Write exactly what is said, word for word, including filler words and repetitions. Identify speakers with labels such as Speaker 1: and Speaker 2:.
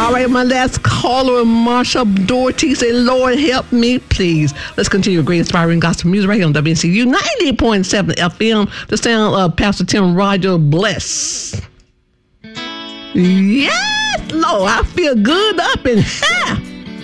Speaker 1: All right, my last caller, Marsha Doherty, say, Lord, help me, please. Let's continue with great inspiring gospel music right here on W N C U ninety point seven F M. The sound of Pastor Tim Rogers, bless. Yes, Lord, I feel good up in here.